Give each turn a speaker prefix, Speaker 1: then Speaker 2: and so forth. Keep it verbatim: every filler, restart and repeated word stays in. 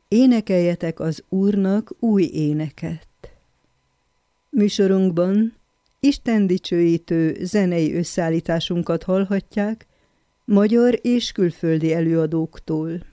Speaker 1: Énekeljetek az Úrnak új éneket. Műsorunkban Isten dicsőítő zenei összeállításunkat hallhatják magyar és külföldi előadóktól.